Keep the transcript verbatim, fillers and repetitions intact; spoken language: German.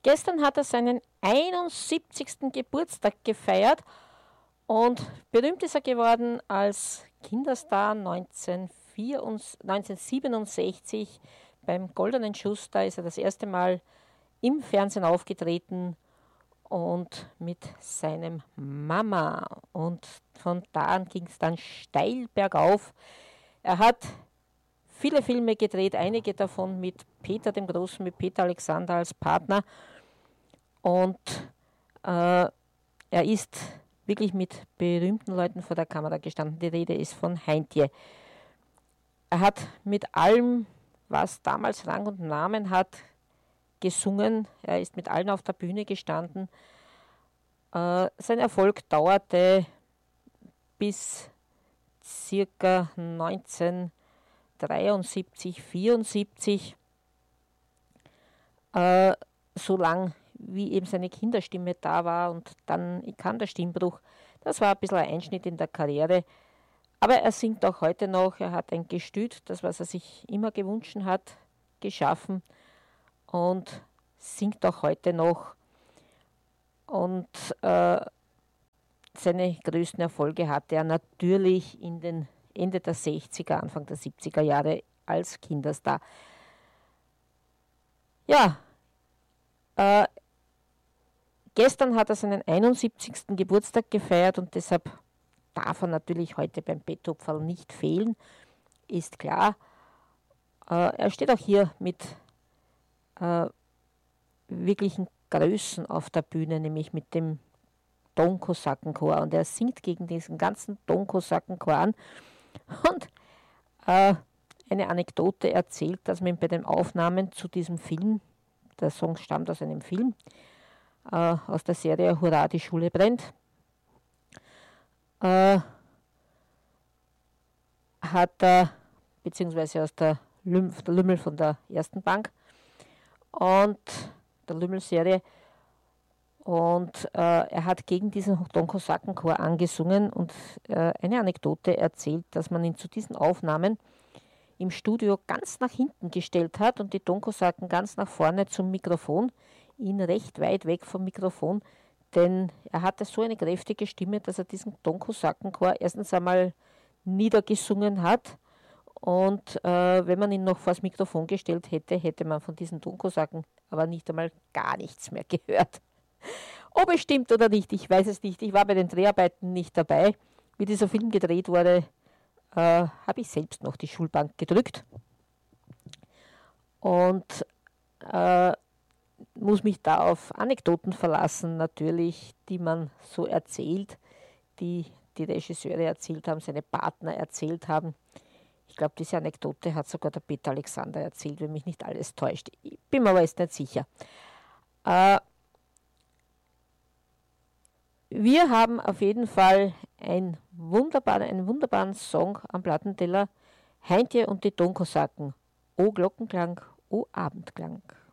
Gestern hat er seinen einundsiebzigsten Geburtstag gefeiert und berühmt ist er geworden als Kinderstar neunzehnhundertsiebenundsechzig beim Goldenen Schuss. Da ist er das erste Mal im Fernsehen aufgetreten und mit seinem Mama. Und von da an ging es dann steil bergauf. Er hat viele Filme gedreht, einige davon mit Peter dem Großen, mit Peter Alexander als Partner. Und äh, er ist wirklich mit berühmten Leuten vor der Kamera gestanden. Die Rede ist von Heintje. Er hat mit allem, was damals Rang und Namen hat, gesungen. Er ist mit allen auf der Bühne gestanden. Äh, sein Erfolg dauerte bis circa neunzehnhundertdreiundsiebzig, vierundsiebzig, äh, so lang wie eben seine Kinderstimme da war, und dann kam der Stimmbruch. Das war ein bisschen ein Einschnitt in der Karriere. Aber er singt auch heute noch. Er hat ein Gestüt, das, was er sich immer gewünscht hat, geschaffen und singt auch heute noch. Und äh, seine größten Erfolge hatte er natürlich in den Ende der sechziger, Anfang der siebziger Jahre als Kinderstar. Ja, äh, gestern hat er seinen einundsiebzigsten Geburtstag gefeiert und deshalb darf er natürlich heute beim Betthupferl nicht fehlen, ist klar. Äh, er steht auch hier mit äh, wirklichen Größen auf der Bühne, nämlich mit dem Tonkosakenchor, und er singt gegen diesen ganzen Tonkosakenchor an. Und äh, eine Anekdote erzählt, dass man bei den Aufnahmen zu diesem Film, der Song stammt aus einem Film, äh, aus der Serie Hurra, die Schule brennt, äh, hat er, beziehungsweise aus der, Lüm, der Lümmel von der ersten Bank und der Lümmel-Serie, und äh, er hat gegen diesen Tonkosakenchor angesungen, und äh, eine Anekdote erzählt, dass man ihn zu diesen Aufnahmen im Studio ganz nach hinten gestellt hat und die Tonkosaken ganz nach vorne zum Mikrofon, ihn recht weit weg vom Mikrofon, denn er hatte so eine kräftige Stimme, dass er diesen Tonkosakenchor erstens einmal niedergesungen hat, und äh, wenn man ihn noch vor das Mikrofon gestellt hätte, hätte man von diesen Tonkosaken aber nicht einmal gar nichts mehr gehört. Ob es stimmt oder nicht, ich weiß es nicht. Ich war bei den Dreharbeiten nicht dabei. Wie dieser Film gedreht wurde, äh, habe ich selbst noch die Schulbank gedrückt und äh, muss mich da auf Anekdoten verlassen, natürlich, die man so erzählt, die die Regisseure erzählt haben, seine Partner erzählt haben. Ich glaube, diese Anekdote hat sogar der Peter Alexander erzählt, wenn mich nicht alles täuscht. Ich bin mir aber jetzt nicht sicher. Äh, Wir haben auf jeden Fall ein wunderbar, einen wunderbaren Song am Plattenteller. Heintje und die Tonkosaken. O Glockenklang, o Abendklang.